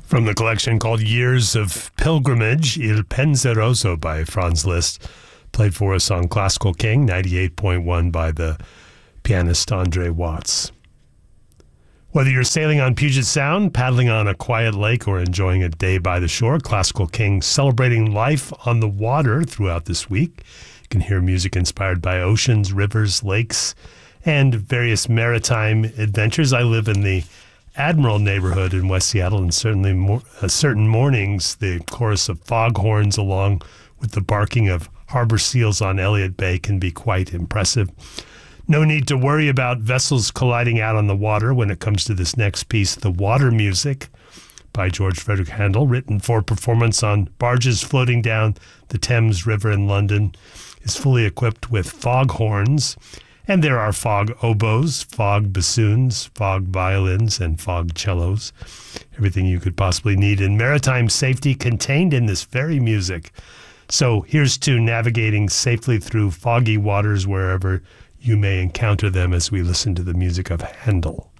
From the collection called Years of Pilgrimage, Il Penseroso by Franz Liszt, played for us on Classical King 98.1 by the pianist Andre Watts. Whether you're sailing on Puget Sound, paddling on a quiet lake, or enjoying a day by the shore, Classical King celebrating life on the water throughout this week. You can hear music inspired by oceans, rivers, lakes, and various maritime adventures. I live in the Admiral neighborhood in West Seattle, and certainly certain mornings, the chorus of foghorns along with the barking of harbor seals on Elliott Bay can be quite impressive. No need to worry about vessels colliding out on the water when it comes to this next piece, The Water Music by George Frederick Handel, written for performance on barges floating down the Thames River in London, is fully equipped with foghorns. And there are fog oboes, fog bassoons, fog violins, and fog cellos. Everything you could possibly need in maritime safety contained in this very music. So here's to navigating safely through foggy waters wherever you may encounter them as we listen to the music of Handel.